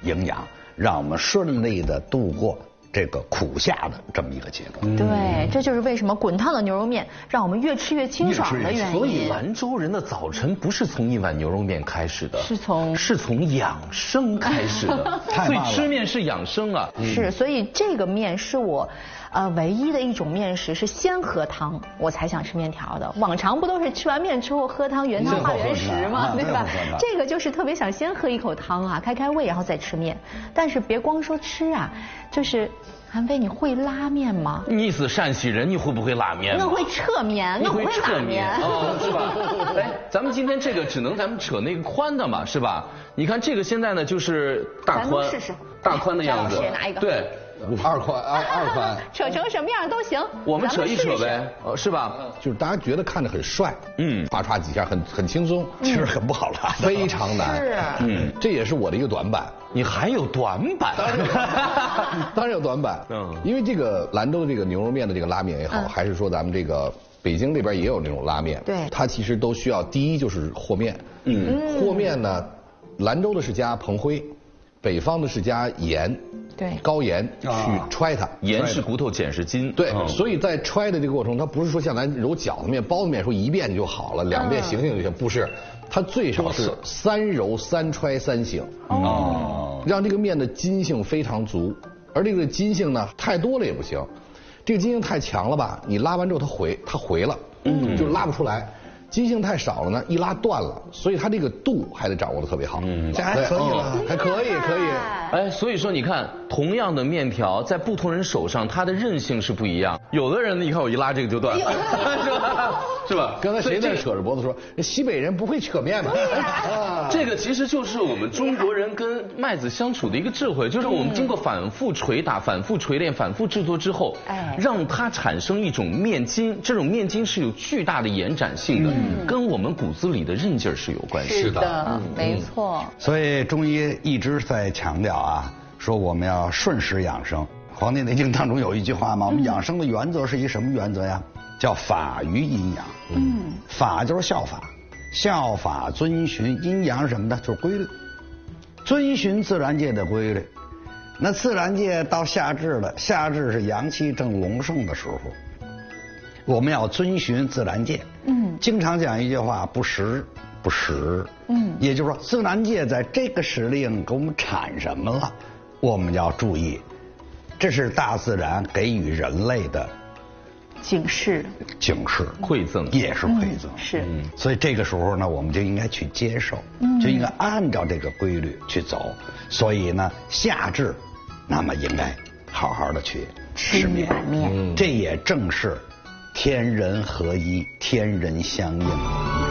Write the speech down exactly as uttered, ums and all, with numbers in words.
营养，让我们顺利的度过这个苦夏的这么一个阶段。 对，这就是为什么滚烫的牛肉面让我们越吃越清爽的原因。 所以兰州人的早晨不是从一碗牛肉面开始的， 是从是从养生开始的。所以吃面是养生啊。 是，所以这个面是我。呃，唯一的一种面食是先喝汤，我才想吃面条的。往常不都是吃完面之后喝汤，原汤化原食嘛，对吧？这个就是特别想先喝一口汤啊，开开胃，然后再吃面。但是别光说吃啊，就是韩飞，你会拉面吗？ 你意思陕西人，你会不会拉面？ 我会扯面，我会拉面， 哦，是吧？哎，咱们今天这个只能咱们扯那个宽的嘛，是吧？你看这个现在呢就是大宽， 试试大宽的样子， 拿一个， 对。 二宽二二宽， 扯成什么样都行， 我们扯一扯呗，呃，是吧？ 就是大家觉得看着很帅， 嗯， 唰唰几下很很轻松， 其实很不好拉， 非常难。 是， 嗯，这也是我的一个短板。 你还有短板？ 当然有短板，嗯，因为这个兰州的这个牛肉面的这个拉面也好，还是说咱们这个北京这边也有那种拉面， 对， 它其实都需要第一就是和面，嗯，和面呢，兰州的是加硼灰，北方的是加盐。 对， 高盐去揣它， 盐是骨头，碱是筋。 对，所以在揣的这个过程，它不是说像咱揉饺子面、包子面说一遍就好了，两遍醒醒就行，不是，它最少是三揉、三揣、三醒，哦，让这个面的筋性非常足，而这个筋性呢太多了也不行，这个筋性太强了吧，你拉完之后它回，它回了，嗯，就拉不出来。筋性太少了呢，一拉断了，所以它这个度还得掌握的特别好。嗯， 这还可以了， 还可以，可以。 哎，所以说你看，同样的面条，在不同人手上，它的韧性是不一样。有的人，你看我一拉这个就断了，是吧？是吧？ 刚才谁在扯着脖子说，西北人不会扯面吗？ 这个其实就是我们中国人跟麦子相处的一个智慧，就是我们经过反复捶打、反复锤炼、反复制作之后，哎，让它产生一种面筋，这种面筋是有巨大的延展性的。跟我们骨子里的韧劲儿是有关系的， 是的，没错。 所以中医一直在强调啊，说我们要顺时养生。《黄帝内经》当中有一句话嘛，我们养生的原则是一什么原则呀？叫法于阴阳。嗯，法就是效法，效法遵循阴阳什么的，就是规律，遵循自然界的规律。那自然界到夏至了，夏至是阳气正隆盛的时候。我们要遵循自然界，嗯，经常讲一句话，不时不食，嗯，也就是说，自然界在这个时令给我们产什么了，我们要注意，这是大自然给予人类的警示， 警示， 馈赠， 也是馈赠， 嗯、是、嗯。 所以这个时候呢，我们就应该去接受，嗯、就应该按照这个规律去走。所以呢，夏至，那么应该好好的去吃面， 面， 这也正是天人合一、天人相应。